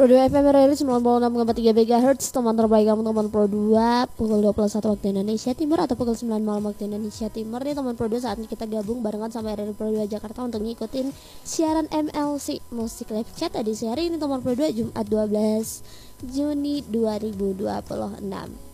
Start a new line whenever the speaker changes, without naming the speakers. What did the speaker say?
Pro 2 FM rilis 96,3 MHz. Teman terbaik kamu teman Pro 2 pukul 21 waktu Indonesia Timur atau pukul 9 malam waktu Indonesia Timur. Nih teman Pro 2, saatnya kita gabung barengan sampai RRI Pro 2 Jakarta untuk ngikutin siaran MLC Musik Live Chat edisi hari ini teman Pro 2 Jumat 12 Juni 2026.